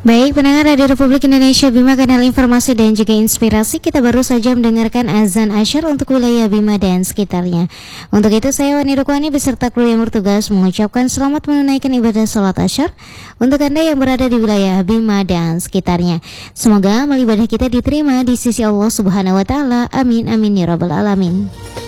Baik, pendengar Radio Republik Indonesia Bima, kanal informasi dan juga inspirasi. Kita baru saja mendengarkan azan asyar untuk wilayah Bima dan sekitarnya. Untuk itu saya Wani Rukwani beserta kru yang bertugas mengucapkan selamat menunaikan ibadah sholat asyar untuk Anda yang berada di wilayah Bima dan sekitarnya. Semoga amal ibadah kita diterima di sisi Allah Subhanahu wa taala. Amin amin ya rabbal alamin.